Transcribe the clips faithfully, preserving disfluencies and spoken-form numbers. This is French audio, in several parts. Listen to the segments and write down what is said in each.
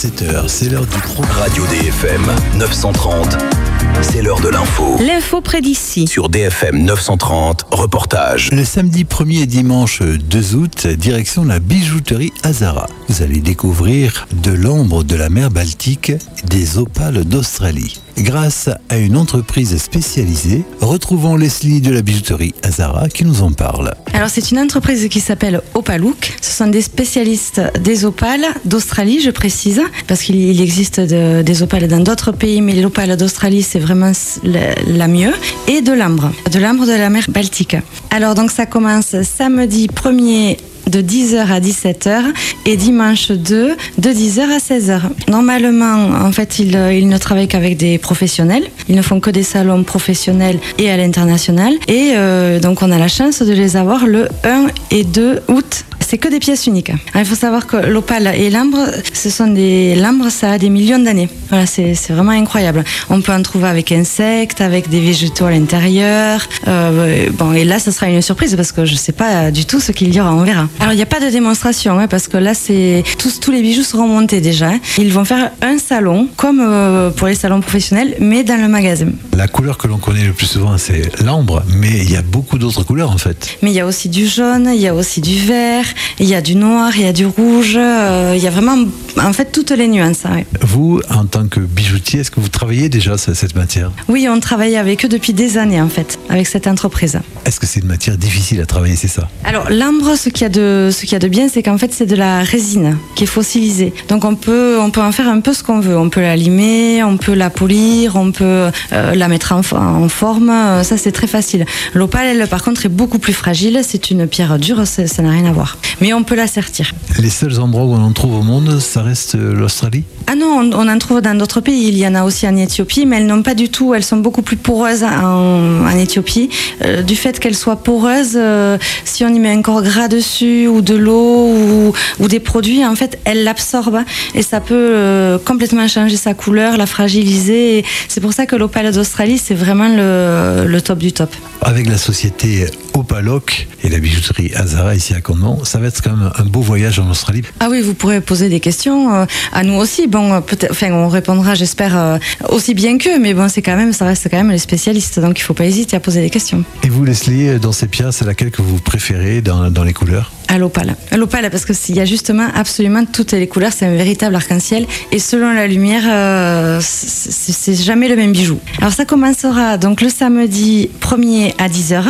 sept heures, c'est l'heure du pro. Radio D F M neuf cent trente, c'est l'heure de l'info. L'info près d'ici. Sur D F M neuf cent trente, reportage. Le samedi premier et dimanche deux août, direction la bijouterie Azara. Vous allez découvrir de l'ambre de la mer Baltique, des opales d'Australie. Grâce à une entreprise spécialisée, retrouvons Leslie de la bijouterie Azara qui nous en parle. Alors c'est une entreprise qui s'appelle Opalook. Ce sont des spécialistes des opales d'Australie, je précise, parce qu'il existe de, des opales dans d'autres pays, mais l'opale d'Australie c'est vraiment la, la mieux, et de l'ambre, de l'ambre de la mer Baltique. Alors donc ça commence samedi premier de dix heures à dix-sept heures et dimanche deux de dix heures à seize heures. Normalement, en fait, ils, ils ne travaillent qu'avec des professionnels. Ils ne font que des salons professionnels et à l'international. Et euh, donc, on a la chance de les avoir le un et deux août. C'est que des pièces uniques. Alors, il faut savoir que l'opale et l'ambre, ce sont des l'ambre, ça a des millions d'années. Voilà, c'est, c'est vraiment incroyable. On peut en trouver avec insectes, avec des végétaux à l'intérieur. Euh, bon, et là, ça sera une surprise parce que je ne sais pas du tout ce qu'il y aura. On verra. Alors, il n'y a pas de démonstration, hein, parce que là, c'est tous, tous les bijoux seront montés déjà. Hein. Ils vont faire un salon, comme euh, pour les salons professionnels, mais dans le magasin. La couleur que l'on connaît le plus souvent, c'est l'ambre, mais il y a beaucoup d'autres couleurs en fait. Mais il y a aussi du jaune, il y a aussi du vert, il y a du noir, il y a du rouge, euh, il y a vraiment, en fait, toutes les nuances. Hein, ouais. Vous, en tant que bijoutier, est-ce que vous travaillez déjà cette matière ? Oui, on travaille avec eux depuis des années, en fait, avec cette entreprise. Est-ce que c'est une matière difficile à travailler, c'est ça ? Alors, l'ambre, ce qu'il y a de, ce qu'il y a de bien, c'est qu'en fait, c'est de la résine qui est fossilisée. Donc, on peut, on peut en faire un peu ce qu'on veut. On peut la limer, on peut la polir, on peut euh, la mettre en, en forme. Ça, c'est très facile. L'opale, elle, par contre, est beaucoup plus fragile. C'est une pierre dure, ça, ça n'a rien à voir. Mais on peut la sertir. Les seuls endroits où on en trouve au monde, ça reste l'Australie ? Ah non, on, on en trouve dans d'autres pays. Il y en a aussi en Éthiopie, mais elles n'ont pas du tout. Elles sont beaucoup plus poreuses en, en Éthiopie. Euh, du fait qu'elles soient poreuses, euh, si on y met un corps gras dessus ou de l'eau ou, ou des produits, en fait, elles l'absorbent et ça peut euh, complètement changer sa couleur, la fragiliser. Et c'est pour ça que l'opale d'Australie, c'est vraiment le, le top du top. Avec la société Opalook et la bijouterie Azara ici à Condom, ça va être quand même un beau voyage en Australie. Ah oui, vous pourrez poser des questions euh, à nous aussi. Bon, peut-être, enfin, on répondra, j'espère, euh, aussi bien qu'eux, mais bon, c'est quand même, ça reste quand même les spécialistes, donc il ne faut pas hésiter à poser des questions. Et vous, Leslie, dans ces pierres, c'est laquelle que vous préférez dans, dans les couleurs ? À l'opale. À l'opale, parce qu'il y a justement absolument toutes les couleurs, c'est un véritable arc-en-ciel, et selon la lumière, euh, c'est, c'est jamais le même bijou. Alors ça commencera donc le samedi premier à dix heures,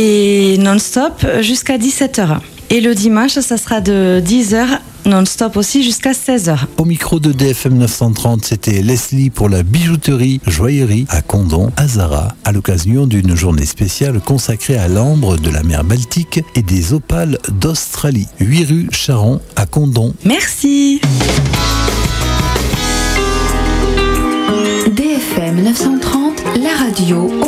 et non-stop jusqu'à dix-sept heures. Et le dimanche, ça sera de dix heures non-stop aussi jusqu'à seize heures. Au micro de D F M neuf cent trente, c'était Leslie pour la bijouterie Joaillerie à Condom, Azara, à l'occasion d'une journée spéciale consacrée à l'ambre de la mer Baltique et des opales d'Australie. huit rue Charon à Condom. Merci. D F M neuf cent trente, la radio